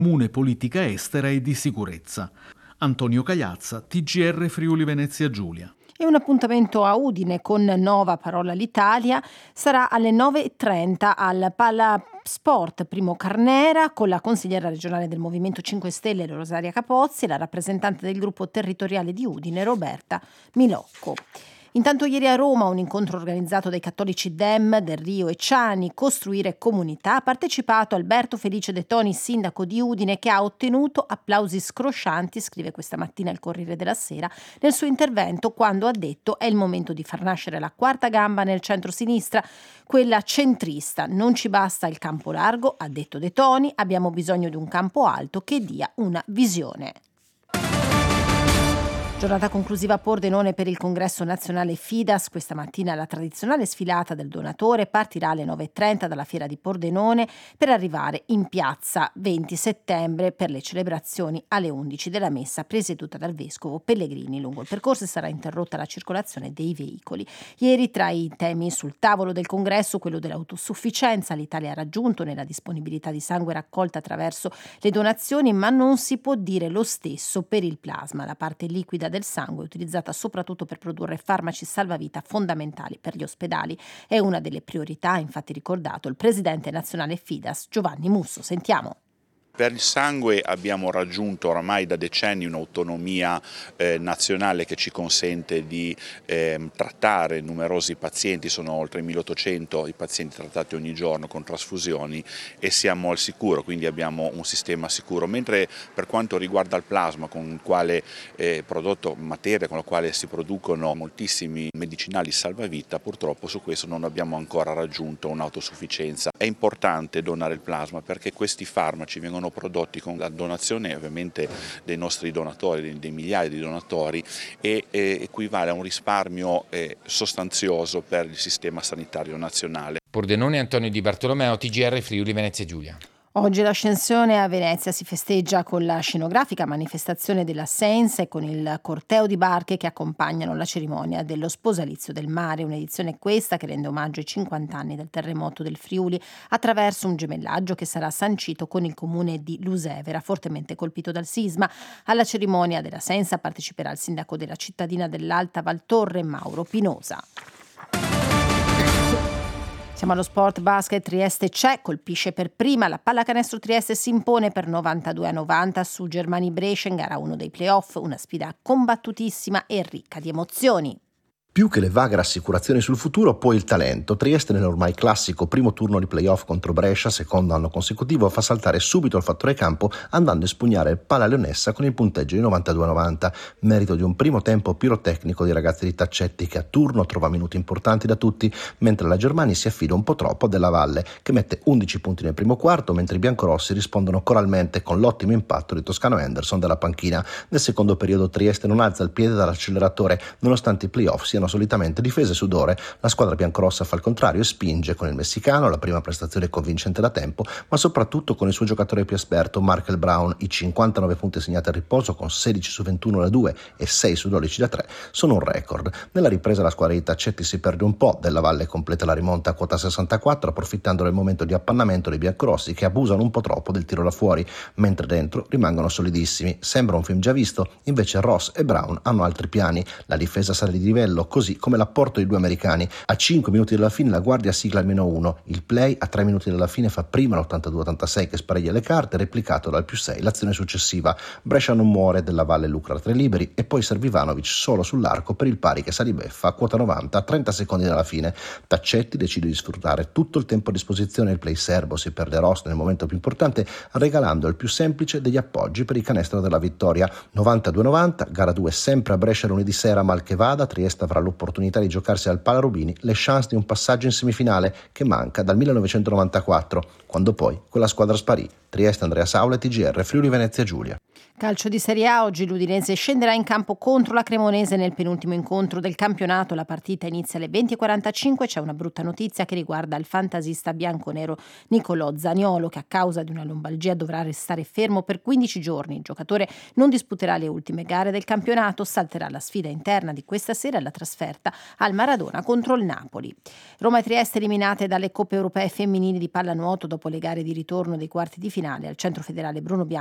comune politica estera e di sicurezza. Antonio Cagliazza, TGR Friuli Venezia Giulia. E un appuntamento a Udine con Nova Parola l'Italia sarà alle 9:30 al Palasport Primo Carnera con la consigliera regionale del Movimento 5 Stelle Rosaria Capozzi e la rappresentante del gruppo territoriale di Udine Roberta Milocco. Intanto ieri a Roma un incontro organizzato dai cattolici Dem, Del Rio e Ciani, Costruire Comunità, ha partecipato Alberto Felice De Toni, sindaco di Udine, che ha ottenuto applausi scroscianti, scrive questa mattina il Corriere della Sera, nel suo intervento quando ha detto è il momento di far nascere la quarta gamba nel centro-sinistra, quella centrista. Non ci basta il campo largo, ha detto De Toni, abbiamo bisogno di un campo alto che dia una visione. Giornata conclusiva a Pordenone per il congresso nazionale Fidas. Questa mattina la tradizionale sfilata del donatore partirà alle 9:30 dalla fiera di Pordenone per arrivare in piazza 20 settembre per le celebrazioni alle 11 della messa presieduta dal vescovo Pellegrini. Lungo il percorso sarà interrotta la circolazione dei veicoli. Ieri tra i temi sul tavolo del congresso quello dell'autosufficienza. L'Italia ha raggiunto nella disponibilità di sangue raccolta attraverso le donazioni, ma non si può dire lo stesso per il plasma, la parte liquida del sangue utilizzata soprattutto per produrre farmaci salvavita fondamentali per gli ospedali. È una delle priorità, infatti ricordato il presidente nazionale Fidas Giovanni Musso. Sentiamo. Per il sangue abbiamo raggiunto oramai da decenni un'autonomia nazionale che ci consente di trattare numerosi pazienti, sono oltre 1800 i pazienti trattati ogni giorno con trasfusioni e siamo al sicuro, quindi abbiamo un sistema sicuro. Mentre per quanto riguarda il plasma, con il quale materia con la quale si producono moltissimi medicinali salvavita, purtroppo su questo non abbiamo ancora raggiunto un'autosufficienza. È importante donare il plasma perché questi farmaci vengono prodotti con la donazione ovviamente dei nostri donatori, dei migliaia di donatori, e equivale a un risparmio sostanzioso per il sistema sanitario nazionale. Pordenone, Antonio Di Bartolomeo, TGR Friuli Venezia Giulia. Oggi l'Ascensione a Venezia si festeggia con la scenografica manifestazione della Sense e con il corteo di barche che accompagnano la cerimonia dello sposalizio del mare, un'edizione questa che rende omaggio ai 50 anni del terremoto del Friuli attraverso un gemellaggio che sarà sancito con il comune di Lusevera, fortemente colpito dal sisma. Alla cerimonia della Sense parteciperà il sindaco della cittadina dell'Alta Valtorre, Mauro Pinosa. Siamo allo sport basket, Trieste c'è, colpisce per prima, la pallacanestro Trieste si impone per 92-90 su Germani Brescia in gara 1 dei playoff, una sfida combattutissima e ricca di emozioni. Più che le vaghe rassicurazioni sul futuro, poi il talento. Trieste nell'ormai classico primo turno di playoff contro Brescia, secondo anno consecutivo, fa saltare subito il fattore campo andando a espugnare il Pala Leonessa con il punteggio di 92-90, merito di un primo tempo pirotecnico dei ragazzi di Taccetti che a turno trova minuti importanti da tutti, mentre la Germani si affida un po' troppo a Della Valle che mette 11 punti nel primo quarto, mentre i biancorossi rispondono coralmente con l'ottimo impatto di Toscano Henderson dalla panchina. Nel secondo periodo Trieste non alza il piede dall'acceleratore nonostante i playoff siano solitamente difesa e sudore. La squadra biancorossa fa il contrario e spinge con il messicano, la prima prestazione convincente da tempo, ma soprattutto con il suo giocatore più esperto Markel Brown. I 59 punti segnati al riposo con 16 su 21 da 2 e 6 su 12 da 3 sono un record. Nella ripresa la squadra di Taccetti si perde un po', Della Valle completa la rimonta a quota 64 approfittando del momento di appannamento dei biancorossi che abusano un po' troppo del tiro da fuori, mentre dentro rimangono solidissimi. Sembra un film già visto, invece Ross e Brown hanno altri piani. La difesa sale di livello, così come l'apporto dei due americani. A 5 minuti dalla fine la guardia sigla almeno uno. Il play a 3 minuti dalla fine fa prima l'82-86 che spareglia le carte, replicato dal +6 l'azione successiva. Brescia non muore, Della Valle lucra 3 liberi e poi serve Ivanovic solo sull'arco per il pari che Salibeffa a quota 90 a 30 secondi dalla fine. Taccetti decide di sfruttare tutto il tempo a disposizione, il play serbo si perde Ross nel momento più importante regalando il più semplice degli appoggi per il canestro della vittoria. 92-90, gara 2 sempre a Brescia lunedì sera, mal che vada Trieste avrà l'opportunità di giocarsi al Pala Rubini le chance di un passaggio in semifinale che manca dal 1994, quando poi quella squadra sparì. Trieste, Andrea Saula, TGR Friuli Venezia Giulia. Calcio di Serie A, oggi l'Udinese scenderà in campo contro la Cremonese nel penultimo incontro del campionato. La partita inizia alle 20:45. C'è una brutta notizia che riguarda il fantasista bianconero Nicolò Zaniolo, che a causa di una lombalgia dovrà restare fermo per 15 giorni. Il giocatore non disputerà le ultime gare del campionato, salterà la sfida interna di questa sera e la trasferta al Maradona contro il Napoli. Roma e Trieste eliminate dalle coppe europee femminili di pallanuoto dopo le gare di ritorno dei quarti di finale. Al Centro Federale Bruno Bianchi